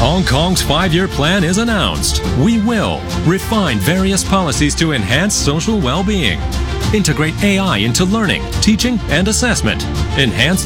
Hong Kong's 5-year plan is announced. We will refine various policies to enhance social well-being, integrate AI into learning, teaching, and assessment, enhance